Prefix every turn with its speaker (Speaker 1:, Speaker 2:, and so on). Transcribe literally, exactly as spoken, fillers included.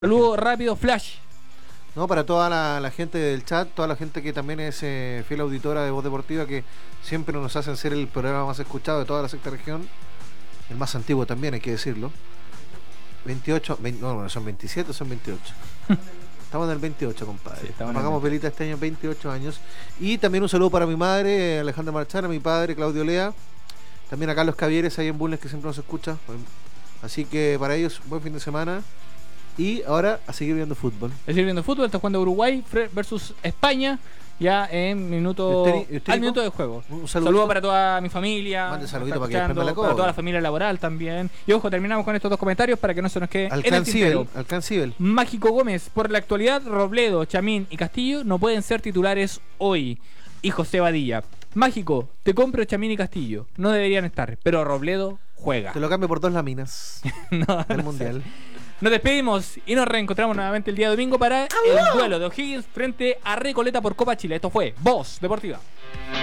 Speaker 1: Saludo rápido, Flash.
Speaker 2: No, para toda la, la gente del chat, toda la gente que también es eh, fiel auditora de Voz Deportiva, que siempre nos hacen ser el programa más escuchado de toda la sexta región, el más antiguo también, hay que decirlo. veintiocho, veinte, no, no, son veintisiete o son veintiocho. Estamos en el veintiocho, compadre. Sí, pagamos velita este año, veintiocho años. Y también un saludo para mi madre, Alejandra Marchana, mi padre, Claudio Lea. También a Carlos Cavieres, ahí en Bulnes, que siempre nos escucha. Así que para ellos, buen fin de semana. Y ahora a seguir viendo fútbol.
Speaker 1: A seguir viendo fútbol, está jugando Uruguay versus España. Ya en minuto
Speaker 2: ¿Y usted, y usted,
Speaker 1: al minuto de juego.
Speaker 2: Un
Speaker 1: saludo para toda mi familia.
Speaker 2: Mande saludito para, que
Speaker 1: para toda la familia laboral también. Y ojo, terminamos con estos dos comentarios para que no se nos quede en el tintero.
Speaker 2: Alcancíbel.
Speaker 1: Mágico Gómez, por la actualidad, Robledo, Chamín y Castillo no pueden ser titulares hoy. Y José Badilla. Mágico, te compro Chamín y Castillo. No deberían estar, pero Robledo juega.
Speaker 2: Te lo cambio por dos láminas
Speaker 1: no,
Speaker 2: del
Speaker 1: no
Speaker 2: mundial.
Speaker 1: Sé. Nos despedimos y nos reencontramos nuevamente el día domingo para el duelo de O'Higgins frente a Recoleta por Copa Chile. Esto fue Voz Deportiva.